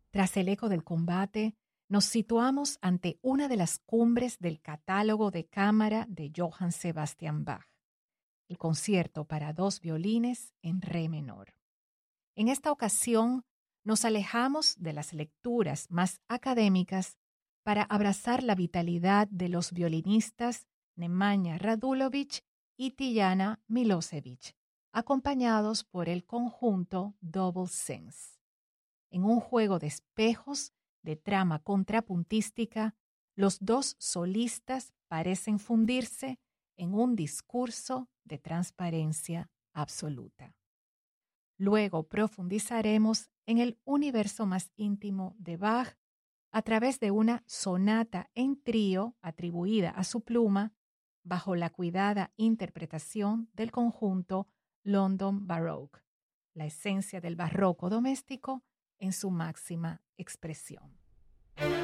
Tras el eco del combate, nos situamos ante una de las cumbres del catálogo de cámara de Johann Sebastian Bach, el concierto para dos violines en re menor. En esta ocasión, nos alejamos de las lecturas más académicas para abrazar la vitalidad de los violinistas Nemanja Radulović y Tijana Milošević, acompañados por el conjunto Double Sense. En un juego de espejos de trama contrapuntística, los dos solistas parecen fundirse en un discurso de transparencia absoluta. Luego profundizaremos en el universo más íntimo de Bach a través de una sonata en trío atribuida a su pluma bajo la cuidada interpretación del conjunto London Baroque, la esencia del barroco doméstico en su máxima expresión.